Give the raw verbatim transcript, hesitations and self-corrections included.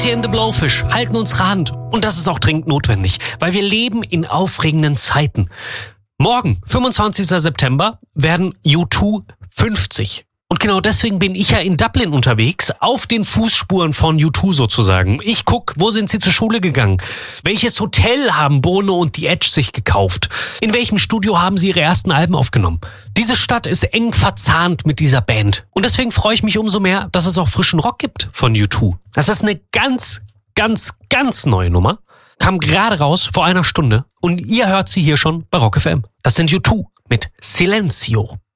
Beauty and the Blowfish halten unsere Hand. Und das ist auch dringend notwendig, weil wir leben in aufregenden Zeiten. Morgen, fünfundzwanzigster September, werden U zwei fünfzig. Und genau deswegen bin ich ja in Dublin unterwegs, auf den Fußspuren von U zwei sozusagen. Ich guck, wo sind sie zur Schule gegangen? Welches Hotel haben Bono und The Edge sich gekauft? In welchem Studio haben sie ihre ersten Alben aufgenommen? Diese Stadt ist eng verzahnt mit dieser Band. Und deswegen freue ich mich umso mehr, dass es auch frischen Rock gibt von U zwei. Das ist eine ganz, ganz, ganz neue Nummer. Kam gerade raus vor einer Stunde und ihr hört sie hier schon bei Rock F M. Das sind U zwei mit Silencio.